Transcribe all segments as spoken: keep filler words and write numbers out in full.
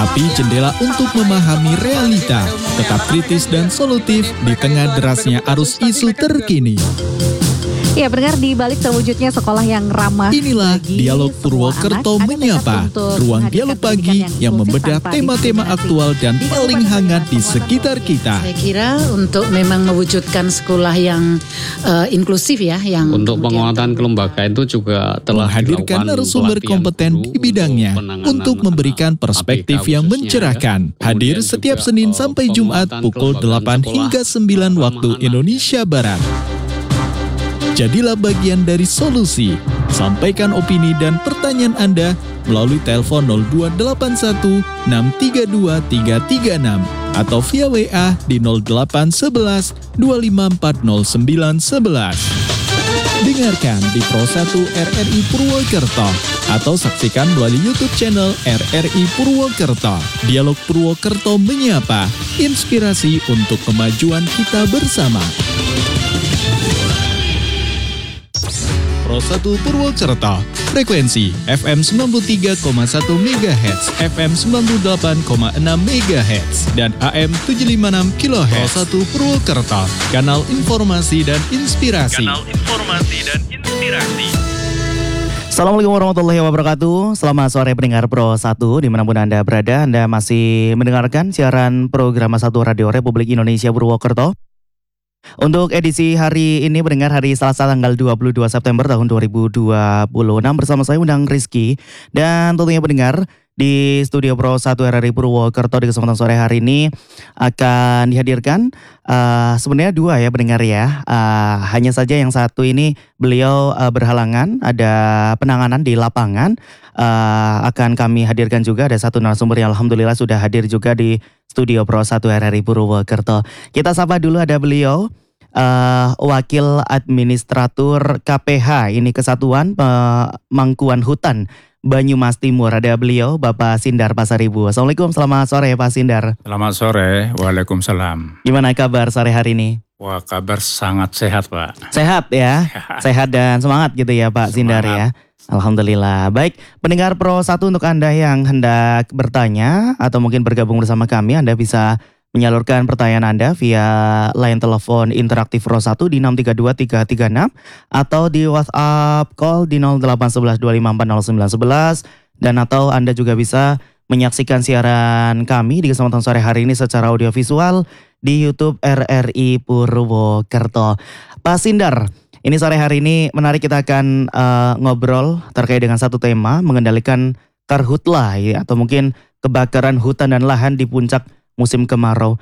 Tapi jendela untuk memahami realita, tetap kritis dan solutif di tengah derasnya arus isu terkini. Ya, pendengar, di balik terwujudnya sekolah yang ramah. Inilah Dialog Purwokerto Menyapa, ruang dialog pagi yang membedah tema-tema aktual dan paling hangat di sekitar kita. Saya kira untuk memang mewujudkan sekolah yang uh, inklusif ya, yang untuk penguatan kelembagaan itu juga telah menghadirkan narasumber kompeten di bidangnya untuk memberikan perspektif yang mencerahkan. Hadir setiap Senin sampai Jumat pukul delapan hingga sembilan waktu Indonesia Barat. Jadilah bagian dari solusi. Sampaikan opini dan pertanyaan Anda melalui telepon nol dua delapan satu enam tiga dua tiga tiga enam atau via W A di nol delapan satu satu dua lima empat nol sembilan satu satu. Dengarkan di Pro satu R R I Purwokerto atau saksikan melalui YouTube channel R R I Purwokerto. Dialog Purwokerto Menyapa, inspirasi untuk kemajuan kita bersama. Pro satu Purwokerto, frekuensi F M sembilan puluh tiga koma satu megahertz, F M sembilan puluh delapan koma enam megahertz, dan A M tujuh lima enam kilohertz. Pro satu Purwokerto, kanal informasi dan inspirasi. Kanal informasi dan inspirasi. Assalamualaikum warahmatullahi wabarakatuh. Selamat sore pendengar Pro satu dimanapun Anda berada. Anda masih mendengarkan siaran program satu Radio Republik Indonesia Purwokerto. Untuk edisi hari ini pendengar hari Selasa tanggal dua puluh dua September tahun dua ribu dua puluh enam bersama saya Undang Rizky. Dan tentunya pendengar di studio Pro satu R R I Purwokerto di kesempatan sore hari ini akan dihadirkan uh, sebenarnya dua ya pendengar ya. Uh, hanya saja yang satu ini beliau uh, berhalangan, ada penanganan di lapangan. Uh, akan kami hadirkan juga ada satu narasumber yang alhamdulillah sudah hadir juga di studio Pro satu R R I Purwokerto. Kita sapa dulu, ada beliau uh, Wakil Administratur K P H ini Kesatuan Pemangkuan Hutan Banyumas Timur. Ada beliau Bapak Sindar Pasaribu. Assalamualaikum, selamat sore Pak Sindar. Selamat sore, waalaikumsalam. Gimana kabar sore hari ini? Wah, kabar sangat sehat Pak. Sehat ya, sehat dan semangat gitu ya Pak semangat. Sindar ya. Alhamdulillah. Baik, pendengar Pro satu, untuk Anda yang hendak bertanya atau mungkin bergabung bersama kami, Anda bisa menyalurkan pertanyaan Anda via line telepon interaktif Pro satu di enam tiga dua tiga tiga enam atau di WhatsApp call di nol delapan satu satu dua lima empat nol sembilan satu satu, dan atau Anda juga bisa menyaksikan siaran kami di kesempatan sore hari ini secara audiovisual di YouTube R R I Purwokerto. Pak Sindar, ini sore hari ini menarik, kita akan uh, ngobrol terkait dengan satu tema, mengendalikan karhutla ya, atau mungkin kebakaran hutan dan lahan di puncak musim kemarau.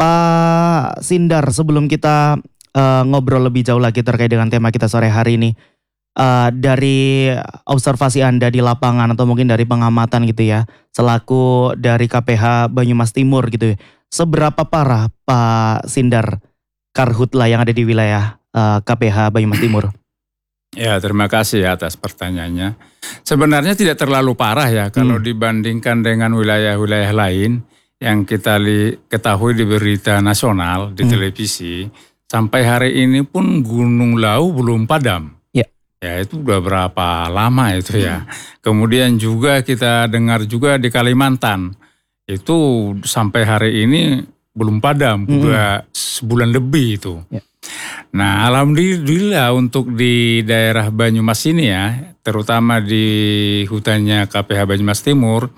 Pak Sindar, sebelum kita uh, ngobrol lebih jauh lagi terkait dengan tema kita sore hari ini, uh, dari observasi Anda di lapangan atau mungkin dari pengamatan gitu ya, selaku dari K P H Banyumas Timur gitu ya, seberapa parah Pak Sindar karhutla yang ada di wilayah uh, K P H Banyumas Timur? Ya, terima kasih atas pertanyaannya. Sebenarnya tidak terlalu parah ya kalau hmm. dibandingkan dengan wilayah-wilayah lain yang kita li, ketahui di berita nasional, di hmm. televisi. Sampai hari ini pun Gunung Lau belum padam. Ya, ya itu udah berapa lama itu ya. Hmm. Kemudian juga kita dengar juga di Kalimantan, itu sampai hari ini belum padam, hmm. udah sebulan lebih itu. Ya. Nah, alhamdulillah untuk di daerah Banyumas ini ya, terutama di hutannya K P H Banyumas Timur,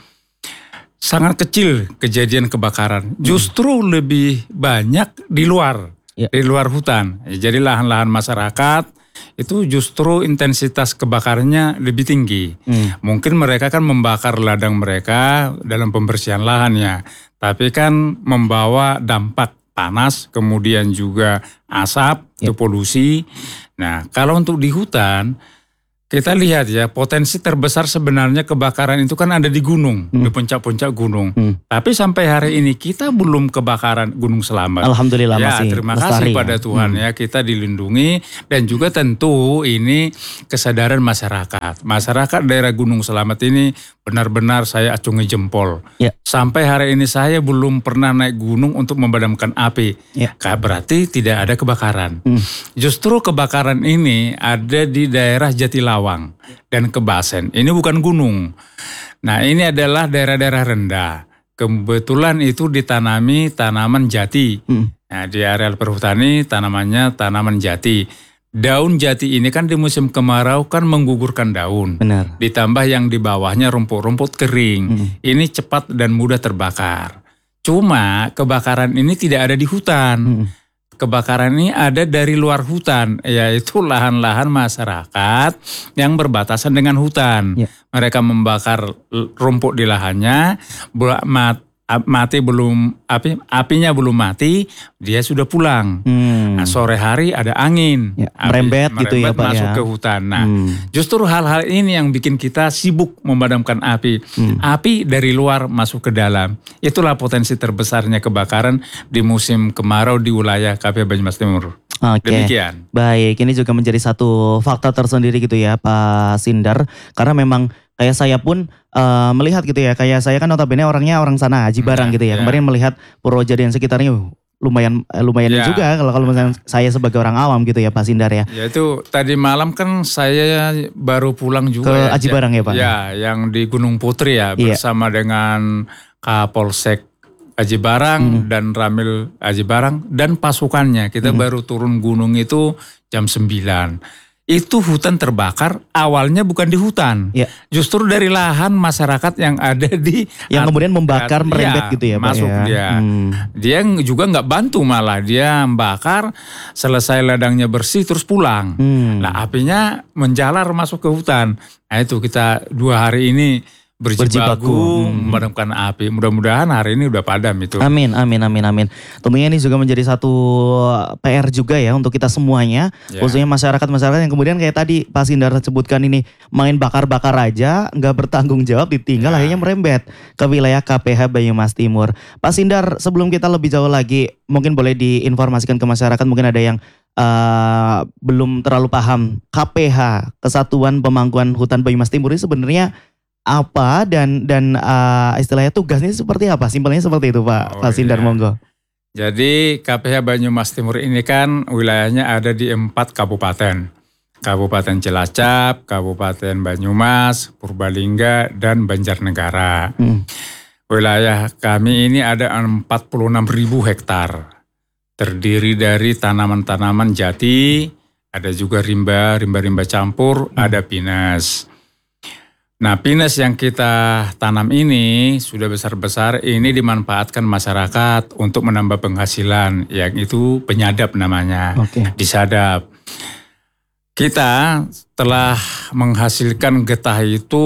sangat kecil kejadian kebakaran. Justru hmm. lebih banyak di luar, ya. di luar hutan. Jadi lahan-lahan masyarakat itu justru intensitas kebakarannya lebih tinggi. Hmm. Mungkin mereka kan membakar ladang mereka dalam pembersihan lahannya, tapi kan membawa dampak panas, kemudian juga asap, itu polusi. Nah, kalau untuk di hutan, kita lihat ya, potensi terbesar sebenarnya kebakaran itu kan ada di gunung, hmm. di puncak-puncak gunung. Hmm. Tapi sampai hari ini kita belum kebakaran Gunung Selamat. Alhamdulillah ya, masih terima lestari, kasih pada ya. Tuhan hmm. ya, kita dilindungi. Dan juga tentu ini kesadaran masyarakat. Masyarakat daerah Gunung Selamat ini benar-benar saya acungi jempol. Ya. Sampai hari ini saya belum pernah naik gunung untuk memadamkan api. Ya. Berarti tidak ada kebakaran. Hmm. Justru kebakaran ini ada di daerah Jatilawang dan Kebasen. Ini bukan gunung. Nah, ini adalah daerah-daerah rendah. kebetulan itu ditanami tanaman jati. Hmm. Nah, di areal perhutani tanamannya tanaman jati. Daun jati ini kan di musim kemarau kan menggugurkan daun. Benar. Ditambah yang di bawahnya rumput-rumput kering. Hmm. Ini cepat dan mudah terbakar. Cuma kebakaran ini tidak ada di hutan. Hmm. Kebakaran ini ada dari luar hutan, yaitu lahan-lahan masyarakat yang berbatasan dengan hutan. Ya. Mereka membakar rumput di lahannya, mati belum api apinya belum mati, dia sudah pulang. Hmm. Nah, sore hari ada angin, Ya, api, merembet gitu ya Pak masuk ya. ke hutan. Nah, hmm. justru hal-hal ini yang bikin kita sibuk memadamkan api. Hmm. Api dari luar masuk ke dalam. Itulah potensi terbesarnya kebakaran di musim kemarau di wilayah K P Banyumas Timur. Oke. Demikian. Baik, ini juga menjadi satu fakta tersendiri gitu ya Pak Sindar. Karena memang kayak saya pun uh, melihat gitu ya. Kayak saya kan notabene orangnya orang sana, Haji Barang Ya, gitu ya. ya. Kemarin melihat Purwodadi dan sekitarnya uh, lumayan eh, lumayan Ya. juga kalau kalau misalnya saya sebagai orang awam gitu ya Pak Sindar ya. Ya itu tadi malam kan saya baru pulang juga Ke ya. Haji Barang ya Pak? Ya, yang di Gunung Putri ya, Iya. bersama dengan Kapolsek Haji Barang Hmm. dan Ramil Haji Barang dan pasukannya. Kita Hmm. baru turun gunung itu jam sembilan. Itu hutan terbakar awalnya bukan di hutan. Ya. Justru dari lahan masyarakat yang ada di Yang kemudian membakar Iya, merembet gitu ya Pak masuk ya. dia. Hmm. Dia juga nggak bantu, malah dia bakar, selesai ladangnya bersih terus pulang. Hmm. Nah, apinya menjalar masuk ke hutan. Nah itu kita dua hari ini Berjibaku. berjibaku Hmm. memadamkan api. Mudah-mudahan hari ini udah padam itu. Amin, amin, amin, amin. Tentunya ini juga menjadi satu P R juga ya untuk kita semuanya, Ya. khususnya masyarakat-masyarakat yang kemudian kayak tadi Pak Sindar sebutkan ini main bakar-bakar aja, nggak bertanggung jawab, ditinggal Ya. akhirnya merembet ke wilayah K P H Banyumas Timur. Pak Sindar, sebelum kita lebih jauh lagi, mungkin boleh diinformasikan ke masyarakat, mungkin ada yang uh, belum terlalu paham K P H, Kesatuan Pemangkuan Hutan Banyumas Timur ini sebenarnya apa dan dan uh, istilahnya tugasnya seperti apa? Simpelnya seperti itu Pak, Oh, Pak Sindar iya. monggo. Jadi K P H Banyumas Timur ini kan wilayahnya ada di empat kabupaten. Kabupaten Cilacap, Kabupaten Banyumas, Purbalingga, dan Banjarnegara. Hmm. Wilayah kami ini ada empat puluh enam ribu hektar. Terdiri dari tanaman-tanaman jati, ada juga rimba, rimba-rimba campur, Hmm. ada pinus. Nah, pinus yang kita tanam ini sudah besar-besar, ini dimanfaatkan masyarakat untuk menambah penghasilan, yang itu penyadap namanya, Oke. disadap. Kita telah menghasilkan getah itu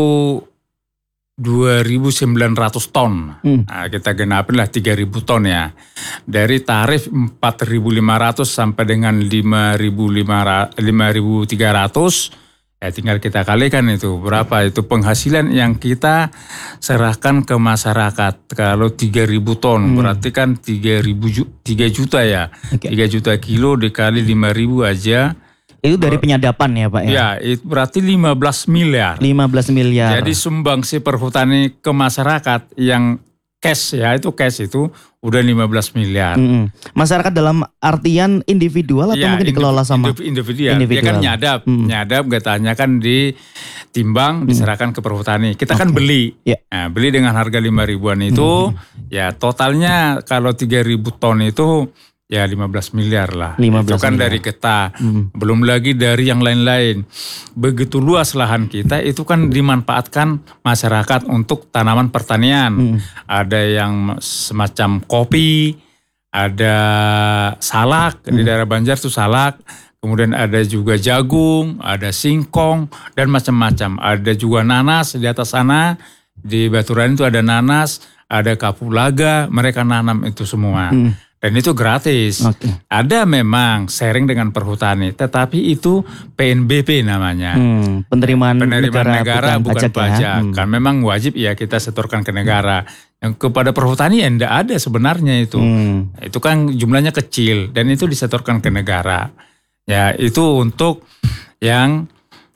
dua ribu sembilan ratus ton. Hmm. Nah, kita genapin lah tiga ribu ton ya. Dari tarif empat ribu lima ratus sampai dengan lima ribu tiga ratus. Ya tinggal kita kalikan itu berapa itu penghasilan yang kita serahkan ke masyarakat. Kalau tiga ribu ton Hmm. berarti kan tiga ribu tiga juta ya. Oke. tiga juta kilo dikali lima ribu aja. Itu dari penyadapan ya Pak ya? Ya, itu berarti lima belas miliar. lima belas miliar. Jadi sumbangsi perhutani ke masyarakat yang cash ya, itu cash itu udah lima belas miliar. Mm-mm. Masyarakat dalam artian individual atau Ya, mungkin dikelola individu- sama? individu- individual. Dia Individual. kan nyadap, Hmm. nyadap getahnya kan ditimbang, diserahkan ke perhutani. Kita kan beli, Ya. nah, beli dengan harga lima ribuan itu, ya totalnya kalau tiga ribu ton itu ya lima belas miliar lah. lima Itu belas kan miliar. dari getah, Hmm. belum lagi dari yang lain-lain. Begitu luas lahan kita itu kan dimanfaatkan masyarakat untuk tanaman pertanian. Hmm. Ada yang semacam kopi, ada salak, di Hmm. daerah Banjar itu salak, kemudian ada juga jagung, ada singkong, dan macam-macam. Ada juga nanas di atas sana, di Baturan itu ada nanas, ada kapulaga, mereka nanam itu semua. Hmm. Dan itu gratis. Oke. Ada memang sharing dengan perhutani, tetapi itu P N B P namanya. Hmm. Penerimaan, Penerimaan negara, bukan, pajak. ya? Hmm. Kan memang wajib ya kita setorkan ke negara. Yang kepada perhutani ya enggak ada sebenarnya itu. Hmm. Itu kan jumlahnya kecil dan itu disetorkan ke negara. Ya itu untuk yang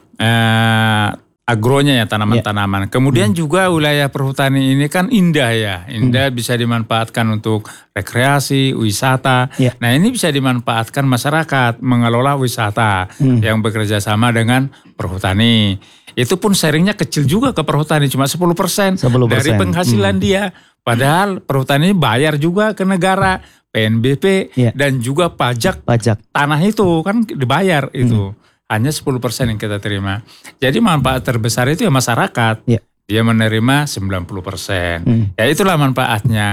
eh, agronya ya, tanaman-tanaman. Kemudian juga wilayah perhutani ini kan indah ya. Indah bisa dimanfaatkan untuk rekreasi, wisata. Ya. Nah ini bisa dimanfaatkan masyarakat mengelola wisata Hmm. yang bekerja sama dengan perhutani. Itu pun sharingnya kecil juga ke perhutani, cuma sepuluh persen sepuluh persen. dari penghasilan Hmm. dia. Padahal perhutani bayar juga ke negara, P N B P ya. dan juga pajak, pajak tanah itu kan dibayar itu. Hmm. Hanya sepuluh persen yang kita terima. Jadi manfaat terbesar itu ya masyarakat. Ya. Dia menerima sembilan puluh persen. Hmm. Ya itulah manfaatnya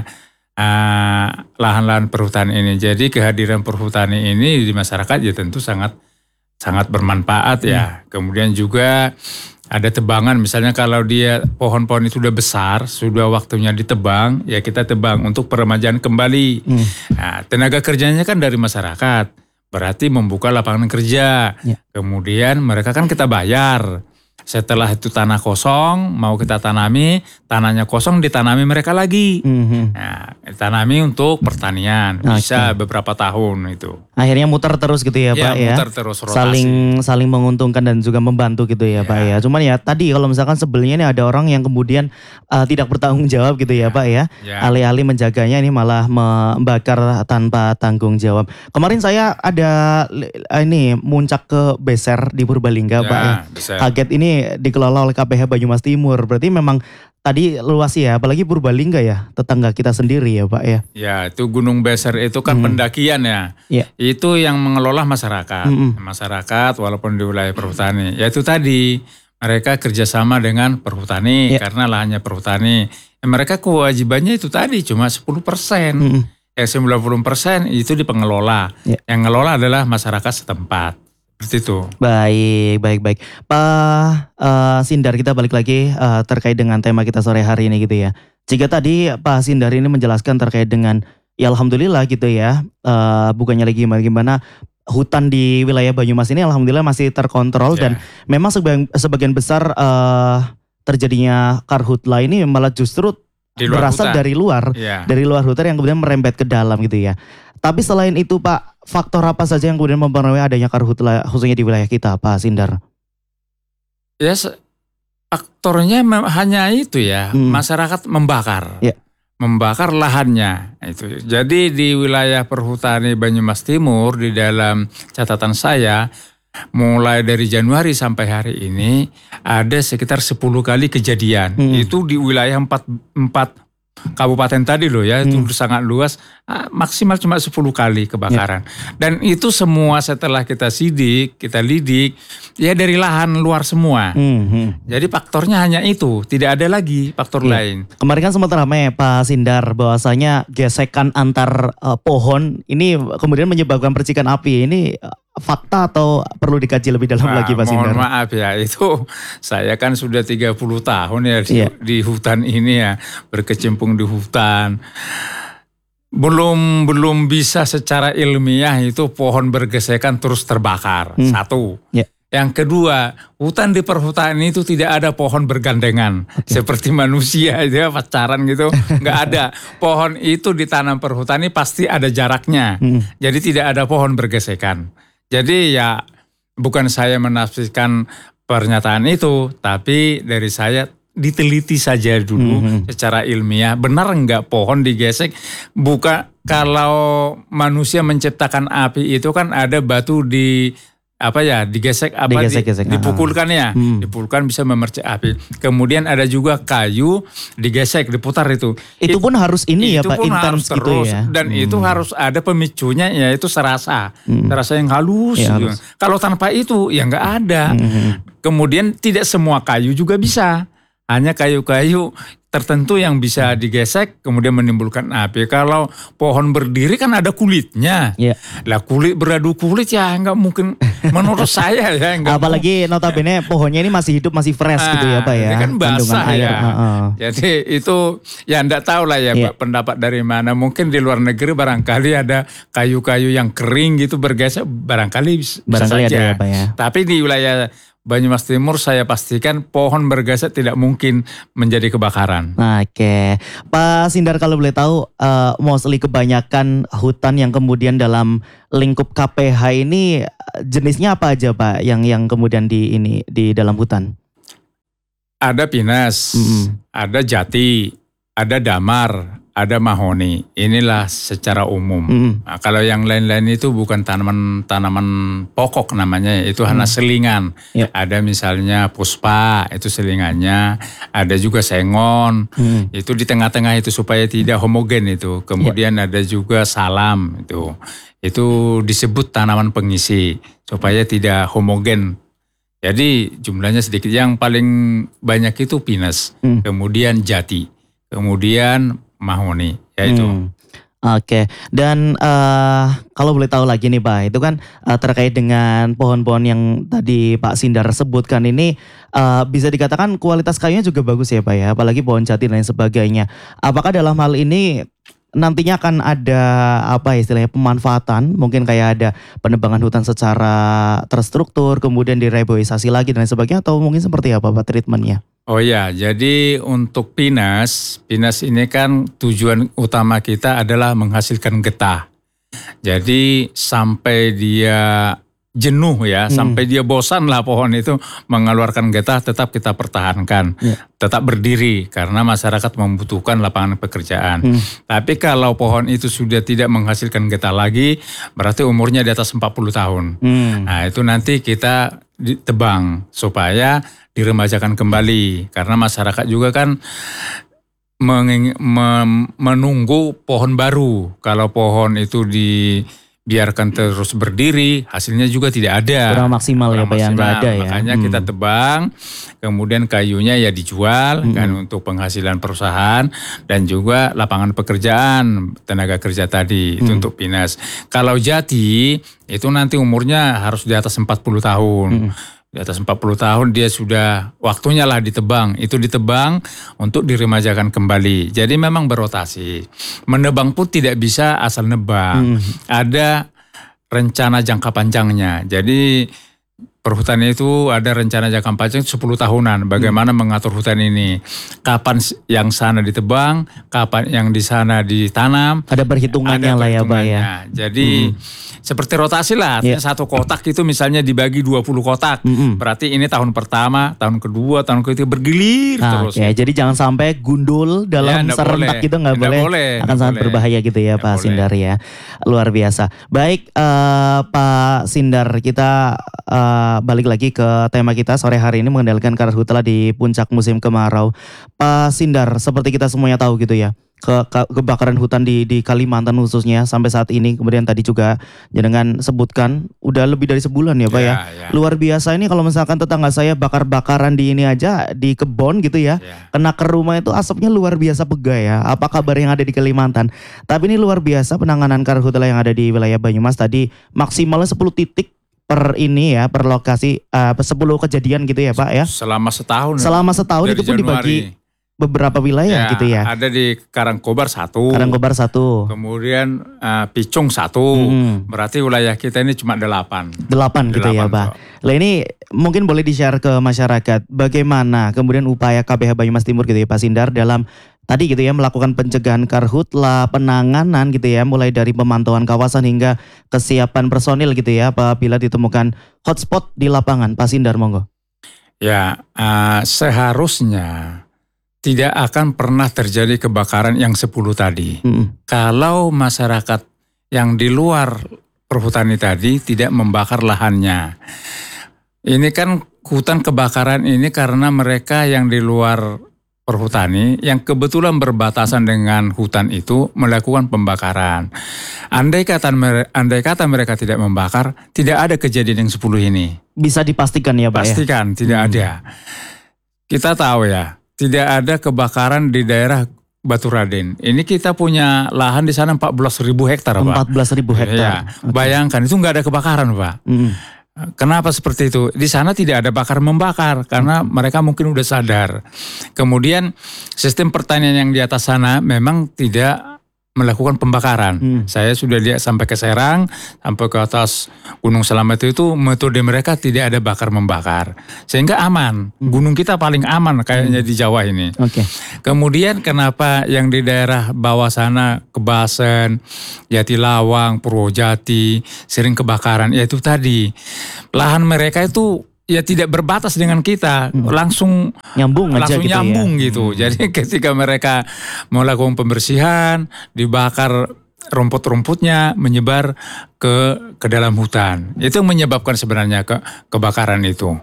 uh, lahan-lahan perhutani ini. Jadi kehadiran perhutani ini di masyarakat ya tentu sangat sangat bermanfaat ya. Hmm. Kemudian juga ada tebangan, misalnya kalau dia pohon-pohon itu sudah besar, sudah waktunya ditebang, ya kita tebang untuk peremajaan kembali. Hmm. Nah, tenaga kerjanya kan dari masyarakat, berarti membuka lapangan kerja. Ya. Kemudian mereka kan kita bayar. Setelah itu tanah kosong, mau kita tanami, tanahnya kosong ditanami mereka lagi. Mm-hmm. Nah, ditanami untuk pertanian, bisa okay. beberapa tahun itu. Akhirnya muter terus gitu ya, ya Pak ya. Muter terus rotasi. Saling saling menguntungkan dan juga membantu gitu ya, ya Pak ya. Cuman ya tadi kalau misalkan sebelumnya ini ada orang yang kemudian uh, tidak bertanggung jawab gitu ya, ya Pak ya. ya. Alih-alih menjaganya ini malah membakar tanpa tanggung jawab. Kemarin saya ada ini muncak ke Beser di Purbalingga ya, Pak ya. Beser. Kaget ini dikelola oleh K P H Banyumas Timur. Berarti memang tadi luas ya, apalagi Purbalingga ya, tetangga kita sendiri ya Pak ya. Ya, itu Gunung Beser itu kan hmm. pendakian ya. ya. Itu yang mengelola masyarakat. Hmm. Masyarakat walaupun di wilayah perhutani. Ya itu tadi, mereka kerjasama dengan perhutani ya. Karena lahannya perhutani. Ya, mereka kewajibannya itu tadi cuma sepuluh persen. Hmm. Yang sembilan puluh persen itu di pengelola. Ya. Yang ngelola adalah masyarakat setempat. Seperti itu. Baik, baik, baik. Pak uh, Sindar, kita balik lagi uh, terkait dengan tema kita sore hari ini gitu ya. Jika tadi Pak Sindar ini menjelaskan terkait dengan, ya alhamdulillah gitu ya, uh, bukannya lagi gimana, hutan di wilayah Banyumas ini alhamdulillah masih terkontrol yeah. Dan memang sebagian, sebagian besar uh, terjadinya karhutla ini malah justru berasal hutan. dari luar, yeah. dari luar hutan yang kemudian merembet ke dalam gitu ya. Tapi selain itu Pak, faktor apa saja yang kemudian mempengaruhi adanya karhutla khususnya di wilayah kita Pak Sindar? Ya faktornya hanya itu ya, hmm. masyarakat membakar. Ya. Membakar lahannya itu. Jadi di wilayah perhutani Banyumas Timur di dalam catatan saya, mulai dari Januari sampai hari ini ada sekitar sepuluh kali kejadian. Hmm. Itu di wilayah empat, empat kabupaten tadi loh ya, hmm. itu sangat luas, maksimal cuma sepuluh kali kebakaran. Ya. Dan itu semua setelah kita sidik, kita lidik, ya dari lahan luar semua. Hmm. Jadi faktornya hanya itu, tidak ada lagi faktor ya. lain. Kemarin kan sempat ramai Pak Sindar bahwasanya gesekan antar uh, pohon ini kemudian menyebabkan percikan api. Ini uh, fakta atau perlu dikaji lebih dalam nah, lagi Pak Sindar? Mohon maaf ya, itu saya kan sudah tiga puluh tahun ya di, yeah. di hutan ini ya, berkecimpung di hutan. Belum belum bisa secara ilmiah itu pohon bergesekan terus terbakar. Hmm. Satu. Yeah. Yang kedua, hutan di perhutani itu tidak ada pohon bergandengan. Okay. Seperti manusia itu ya, pacaran gitu, nggak ada. Pohon itu ditanam perhutani pasti ada jaraknya. Hmm. Jadi tidak ada pohon bergesekan. Jadi ya bukan saya menafsirkan pernyataan itu, tapi dari saya diteliti saja dulu mm-hmm. secara ilmiah. Benar enggak pohon digesek? Bukan, kalau manusia menciptakan api itu kan ada batu di apa ya digesek apa digesek, di, dipukulkan ya hmm. dipukulkan bisa memercik api. Kemudian ada juga kayu digesek diputar itu itu pun harus ini ya Pak, intens gitu terus, ya dan hmm. itu harus ada pemicunya, yaitu serasa hmm. serasa yang halus, ya, gitu. halus Kalau tanpa itu ya nggak ada. hmm. Kemudian tidak semua kayu juga bisa, hanya kayu-kayu tertentu yang bisa digesek kemudian menimbulkan api. Kalau pohon berdiri kan ada kulitnya. Yeah. Lah kulit beradu kulit ya nggak mungkin menurut saya ya. Apalagi mungkin. Notabene pohonnya ini masih hidup, masih fresh nah, gitu ya Pak ya. Kan basah air. ya. Uh-uh. Jadi itu ya enggak tahu lah ya yeah. Pak, pendapat dari mana. Mungkin di luar negeri barangkali ada kayu-kayu yang kering gitu bergesek, barangkali bisa barangkali saja. Ada ya, Pak, ya. Tapi di wilayah Banyumas Timur saya pastikan pohon bergesek tidak mungkin menjadi kebakaran. Oke, Pak Sindar, kalau boleh tahu, uh, mostly kebanyakan hutan yang kemudian dalam lingkup K P H ini jenisnya apa aja Pak? Yang yang kemudian di ini di dalam hutan? Ada pinus, mm-hmm. ada jati, ada damar, ada mahoni. Inilah secara umum. Mm. Nah, kalau yang lain-lain itu bukan tanaman tanaman pokok namanya, itu hanya selingan. Yep. Ada misalnya puspa, itu selingannya. Ada juga sengon, Mm. itu di tengah-tengah itu supaya tidak homogen itu. Kemudian ada juga salam itu. Itu disebut tanaman pengisi supaya tidak homogen. Jadi jumlahnya sedikit. Yang paling banyak itu pinus, Mm. kemudian jati, kemudian mahoni, yaitu. Hmm. Oke, dan uh, kalau boleh tahu lagi nih Pak, itu kan uh, terkait dengan pohon-pohon yang tadi Pak Sindar sebutkan ini uh, bisa dikatakan kualitas kayunya juga bagus ya Pak ya, apalagi pohon jati dan lain sebagainya. Apakah dalam hal ini nantinya akan ada apa istilahnya pemanfaatan, mungkin kayak ada penebangan hutan secara terstruktur, kemudian direboisasi lagi dan lain sebagainya, atau mungkin seperti apa Pak treatmentnya? Oh ya, jadi untuk pinus, pinus ini kan tujuan utama kita adalah menghasilkan getah. Jadi sampai dia jenuh ya, Hmm. sampai dia bosan lah pohon itu mengeluarkan getah, tetap kita pertahankan, Ya. tetap berdiri karena masyarakat membutuhkan lapangan pekerjaan. Hmm. Tapi kalau pohon itu sudah tidak menghasilkan getah lagi, berarti umurnya di atas empat puluh tahun. Hmm. Nah itu nanti kita ditebang supaya diremajakan kembali, karena masyarakat juga kan menging, mem, menunggu pohon baru. Kalau pohon itu dibiarkan terus berdiri, hasilnya juga tidak ada. Kurang maksimal ya Pak, yang nggak ada ya. Makanya Hmm. kita tebang, kemudian kayunya ya dijual Hmm. kan untuk penghasilan perusahaan dan juga lapangan pekerjaan tenaga kerja tadi itu Hmm. untuk pinus. Kalau jati itu nanti umurnya harus di atas empat puluh tahun. Hmm. Di atas empat puluh tahun dia sudah waktunya lah ditebang. Itu ditebang untuk diremajakan kembali. Jadi memang berotasi. Menebang pun tidak bisa asal nebang. Hmm. Ada rencana jangka panjangnya. Jadi perhutanian itu ada rencana jangka panjang sepuluh tahunan. Bagaimana hmm. mengatur hutan ini. Kapan yang sana ditebang, kapan yang di sana ditanam. Ada perhitungannya Ada lah ya Pak ya. Jadi hmm. seperti rotasi lah. Yeah. Satu kotak itu misalnya dibagi dua puluh kotak. Hmm. Berarti ini tahun pertama, tahun kedua, tahun ketiga bergilir Nah, terus. oke, jadi jangan sampai gundul dalam Ya, nggak serentak boleh. gitu nggak Nggak boleh. boleh, Akan nggak sangat boleh. berbahaya gitu ya Nggak Pak boleh. Sindar ya. Luar biasa. Baik eh, Pak Sindar, kita eh, balik lagi ke tema kita sore hari ini mengendalikan karhutla di puncak musim kemarau. Pak Sindar, seperti kita semuanya tahu gitu ya, ke, ke- kebakaran hutan di di Kalimantan khususnya sampai saat ini, kemudian tadi juga jenengan sebutkan udah lebih dari sebulan ya Pak ya. Ya, ya. Luar biasa ini kalau misalkan tetangga saya bakar-bakaran di ini aja di kebon gitu ya. Ya. Kena ke rumah itu asapnya luar biasa pegal ya. Apa kabar yang ada di Kalimantan? Tapi ini luar biasa penanganan karhutla yang ada di wilayah Banyumas tadi maksimalnya sepuluh titik per ini ya, per lokasi uh, sepuluh kejadian gitu ya Pak ya. Selama setahun. Selama setahun Dari itu pun dibagi Januari. beberapa wilayah gitu ya. Ada di Karangkobar satu. Karangkobar satu, Kemudian uh, Picung satu. Hmm. Berarti wilayah kita ini cuma delapan. delapan gitu ya Delapan, Pak. Lah ini mungkin boleh di-share ke masyarakat bagaimana kemudian upaya K B H Banyumas Timur gitu ya Pak Sindar dalam tadi gitu ya melakukan pencegahan karhutla, penanganan gitu ya, mulai dari pemantauan kawasan hingga kesiapan personil gitu ya apabila ditemukan hotspot di lapangan. Pak Sindar monggo. Ya, uh, seharusnya tidak akan pernah terjadi kebakaran yang sepuluh tadi. Mm-mm. Kalau masyarakat yang di luar perhutani tadi tidak membakar lahannya. Ini kan hutan kebakaran ini karena mereka yang di luar perhutani yang kebetulan berbatasan dengan hutan itu melakukan pembakaran. Andai kata, andai kata mereka tidak membakar, tidak ada kejadian yang sepuluh ini. Bisa dipastikan ya Pak ya. Pastikan tidak Hmm. ada. Kita tahu ya, tidak ada kebakaran di daerah Baturaden. Ini kita punya lahan di sana empat belas ribu hektar Pak. empat belas ribu Ya, hektar. Oke. bayangkan itu nggak ada kebakaran Pak. Mm. Kenapa seperti itu? Di sana tidak ada bakar membakar karena mereka mungkin udah sadar. Kemudian sistem pertanian yang di atas sana memang tidak melakukan pembakaran. Hmm. Saya sudah lihat sampai ke Serang, sampai ke atas Gunung Selamat itu metode mereka tidak ada bakar membakar. Sehingga aman. Gunung kita paling aman kayaknya di Jawa ini. Oke. Kemudian kenapa yang di daerah bawah sana, Kebasen, Jatilawang, Purwojati, sering kebakaran? Yaitu tadi, lahan mereka itu ya tidak berbatas dengan kita, hmm. langsung nyambung aja langsung gitu nyambung ya. gitu. Hmm. Jadi ketika mereka melakukan pembersihan, dibakar rumput-rumputnya menyebar ke ke dalam hutan. Itu yang menyebabkan sebenarnya ke kebakaran itu.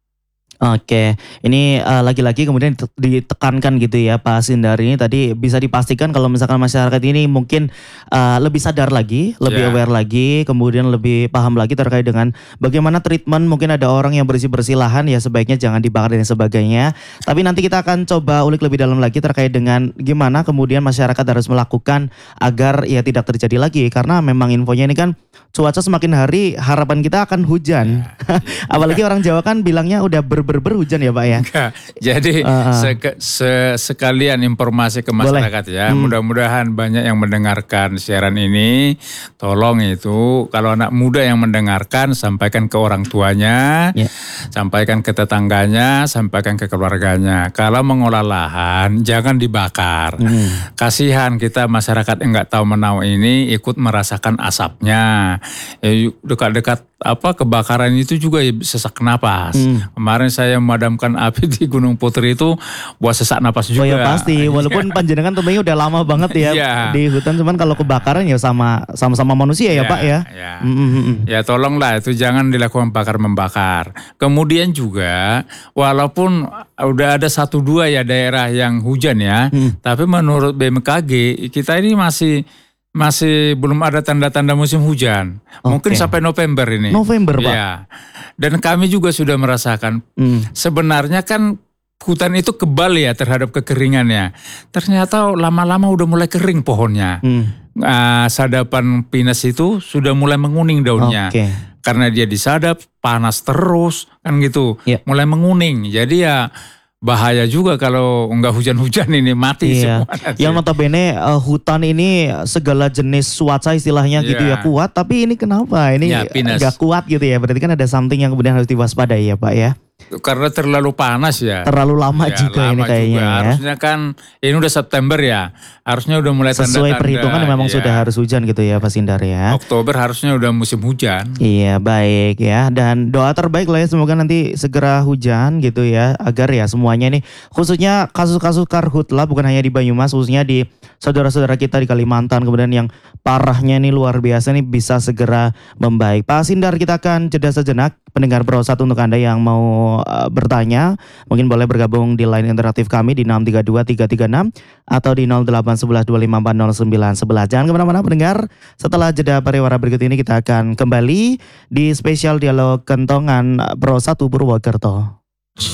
Oke, ini uh, lagi-lagi kemudian ditekankan gitu ya Pak Sindari ini tadi bisa dipastikan kalau misalkan masyarakat ini mungkin uh, lebih sadar lagi, lebih yeah. aware lagi, kemudian lebih paham lagi terkait dengan bagaimana treatment, mungkin ada orang yang bersih-bersih lahan ya sebaiknya jangan dibakar dan sebagainya. Tapi nanti kita akan coba ulik lebih dalam lagi terkait dengan gimana kemudian masyarakat harus melakukan agar ya tidak terjadi lagi, karena memang infonya ini kan cuaca semakin hari harapan kita akan hujan. Apalagi orang Jawa kan bilangnya udah ber ber hujan ya Pak ya. Enggak. Jadi uh, seke, se, sekalian informasi ke masyarakat boleh. ya. Hmm. Mudah-mudahan banyak yang mendengarkan siaran ini. Tolong itu kalau anak muda yang mendengarkan sampaikan ke orang tuanya, yeah. sampaikan ke tetangganya, sampaikan ke keluarganya. Kalau mengolah lahan jangan dibakar. Hmm. Kasihan kita masyarakat yang nggak tahu menau ini ikut merasakan asapnya. Ya, dekat-dekat apa kebakaran itu juga sesak napas. Hmm. Kemarin saya memadamkan api di Gunung Putri itu buat sesak napas juga. Oh ya pasti, walaupun panjenengan tentunya udah lama banget ya yeah. di hutan, cuman kalau kebakaran ya sama sama-sama manusia ya, ya Pak ya. Ya. Mm-hmm. Ya tolonglah itu jangan dilakukan bakar membakar. Kemudian juga walaupun udah ada satu dua ya daerah yang hujan ya, hmm. tapi menurut B M K G kita ini masih Masih belum ada tanda-tanda musim hujan. Okay. Mungkin sampai November ini. November Pak? Ya. Dan kami juga sudah merasakan. Hmm. Sebenarnya kan hutan itu kebal ya terhadap kekeringannya. Ternyata lama-lama udah mulai kering pohonnya. Hmm. Uh, sadapan pinus itu sudah mulai menguning daunnya. Okay. Karena dia disadap, panas terus kan gitu. Yeah. Mulai menguning. Jadi ya bahaya juga kalau nggak hujan-hujan ini mati iya. semua. Yang notabene uh, hutan ini segala jenis cuaca istilahnya yeah. gitu ya kuat, tapi ini kenapa ini yeah, nggak kuat gitu ya? Berarti kan ada something yang kemudian harus diwaspadai ya Pak ya? Karena terlalu panas ya. Terlalu lama ya, juga lama ini kayaknya juga. ya. Harusnya kan ini udah September ya. Harusnya udah mulai tanda-tanda. Sesuai perhitungan memang ya. sudah harus hujan gitu ya Pak Sindar ya. Oktober harusnya udah musim hujan. Iya baik ya. Dan doa terbaik lah ya semoga nanti segera hujan gitu ya. Agar ya semuanya nih khususnya kasus-kasus karhutla bukan hanya di Banyumas, khususnya di saudara-saudara kita di Kalimantan kemudian yang parahnya nih luar biasa nih bisa segera membaik. Pak Sindar kita akan jeda sejenak. Pendengar Pro satu untuk Anda yang mau uh, bertanya mungkin boleh bergabung di line interaktif kami di enam tiga dua tiga tiga enam atau di nol delapan satu satu dua lima empat nol sembilan satu satu. Jangan kemana-mana pendengar, setelah jeda pariwara berikut ini kita akan kembali di spesial dialog kentongan Pro satu Purwokerto.